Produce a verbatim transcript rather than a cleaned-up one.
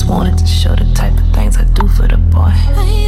wanted to show the type of things I do for the boy.